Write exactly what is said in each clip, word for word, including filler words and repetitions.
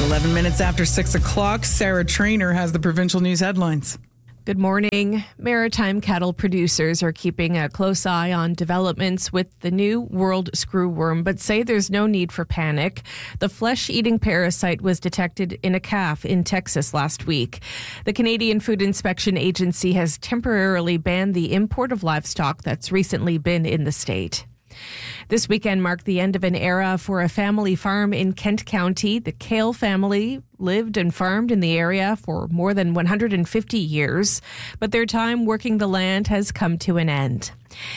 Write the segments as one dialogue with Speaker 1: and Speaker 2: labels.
Speaker 1: eleven minutes after six o'clock, Sarah Trainer has the provincial news headlines.
Speaker 2: Good morning. Maritime cattle producers are keeping a close eye on developments with the new world screwworm, but say there's no need for panic. The flesh-eating parasite was detected in a calf in Texas last week. The Canadian Food Inspection Agency has temporarily banned the import of livestock that's recently been in the state. This weekend marked the end of an era for a family farm in Kent County. The Kale family lived and farmed in the area for more than one hundred fifty years, but their time working the land has come to an end.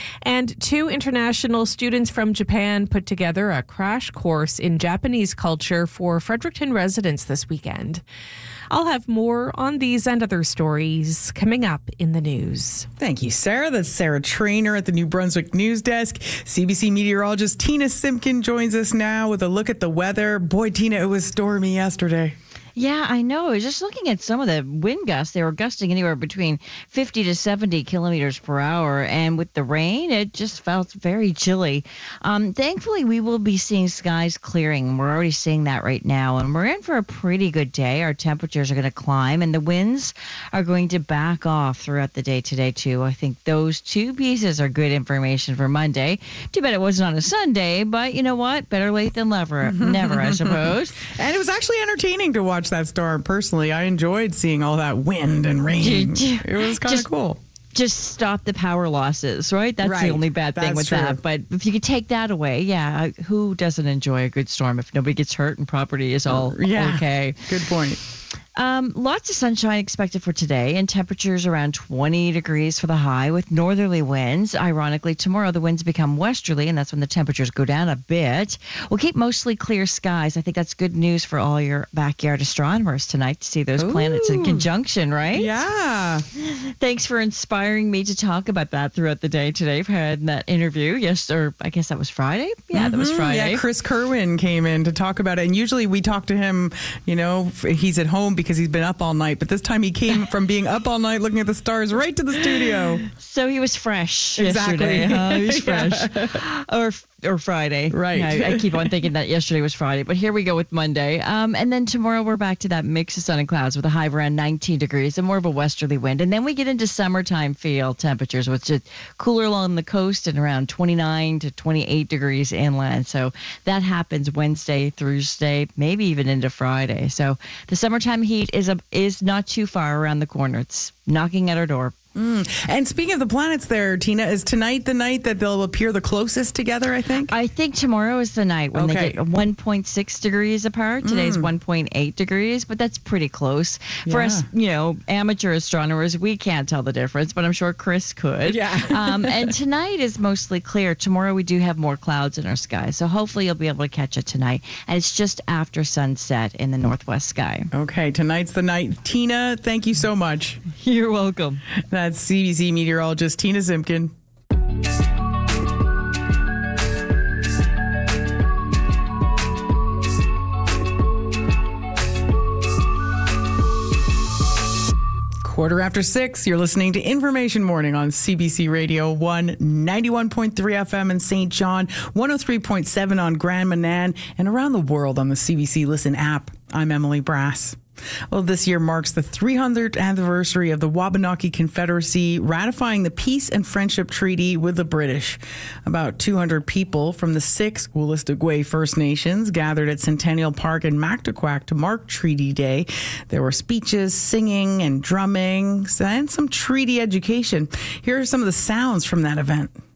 Speaker 2: And two international students from Japan put together a crash course in Japanese culture for Fredericton residents this weekend. I'll have more on these and other stories coming up in the news.
Speaker 1: Thank you, Sarah. That's Sarah Trainer at the New Brunswick News Desk. C B C meteorologist Tina Simpkin joins us now with a look at the weather. Boy, Tina, it was stormy yesterday.
Speaker 3: Yeah, I know. I was just looking at some of the wind gusts. They were gusting anywhere between fifty to seventy kilometers per hour. And with the rain, it just felt very chilly. Um, thankfully, we will be seeing skies clearing. We're already seeing that right now. And we're in for a pretty good day. Our temperatures are going to climb, and the winds are going to back off throughout the day today, too. I think those two pieces are good information for Monday. Too bad it wasn't on a Sunday, but you know what? Better late than never, never, I suppose.
Speaker 1: And it was actually entertaining to watch that storm. Personally, I enjoyed seeing all that wind and rain. It was kind of cool.
Speaker 3: Just stop the power losses, right? That's
Speaker 1: right.
Speaker 3: the only bad thing
Speaker 1: That's
Speaker 3: with
Speaker 1: true.
Speaker 3: that. But if you could take that away, yeah, who doesn't enjoy a good storm if nobody gets hurt and property is all
Speaker 1: yeah.
Speaker 3: okay?
Speaker 1: Good point.
Speaker 3: Um, lots of sunshine expected for today, and temperatures around twenty degrees for the high with northerly winds. Ironically, tomorrow the winds become westerly, and that's when the temperatures go down a bit. We'll keep mostly clear skies. I think that's good news for all your backyard astronomers tonight to see those
Speaker 1: Ooh.
Speaker 3: planets in conjunction, right?
Speaker 1: Yeah.
Speaker 3: Thanks for inspiring me to talk about that throughout the day today. I've had that interview, yes, or I guess that was Friday. Yeah, mm-hmm. that was Friday.
Speaker 1: Yeah, Chris Kerwin came in to talk about it, and usually we talk to him, you know, he's at home because because he's been up all night. But this time he came from being up all night looking at the stars right to the studio.
Speaker 3: So he was fresh
Speaker 1: exactly.
Speaker 3: yesterday. Huh? He was fresh.
Speaker 1: yeah.
Speaker 3: Or or Friday.
Speaker 1: Right.
Speaker 3: I, I keep on thinking that yesterday was Friday. But here we go with Monday. Um, and then tomorrow we're back to that mix of sun and clouds with a high of around nineteen degrees and more of a westerly wind. And then we get into summertime feel temperatures, which is cooler along the coast and around twenty-nine to twenty-eight degrees inland. So that happens Wednesday, Thursday, maybe even into Friday. So the summertime heat is a, is not too far around the corner. It's knocking at our door.
Speaker 1: Mm. And speaking of the planets there, Tina, is tonight the night that they'll appear the closest together, I think?
Speaker 3: I think tomorrow is the night when
Speaker 1: okay.
Speaker 3: they get one point six degrees apart. Today's mm. one point eight degrees, but that's pretty close. For yeah. us, you know, amateur astronomers, we can't tell the difference, but I'm sure Chris could.
Speaker 1: Yeah.
Speaker 3: um, and tonight is mostly clear. Tomorrow we do have more clouds in our sky, so hopefully you'll be able to catch it tonight. And it's just after sunset in the northwest sky.
Speaker 1: Okay, tonight's the night. Tina, thank you so much.
Speaker 3: You're welcome.
Speaker 1: That's C B C meteorologist Tina Simpkin. Quarter after six, you're listening to Information Morning on C B C Radio one, ninety-one point three F M in Saint John, one oh three point seven on Grand Manan, and around the world on the C B C Listen app. I'm Emily Brass. Well, this year marks the three hundredth anniversary of the Wabanaki Confederacy ratifying the Peace and Friendship Treaty with the British. About two hundred people from the six Wolastoqey First Nations gathered at Centennial Park in Mactaquac to mark Treaty Day. There were speeches, singing, and drumming, and some treaty education. Here are some of the sounds from that event.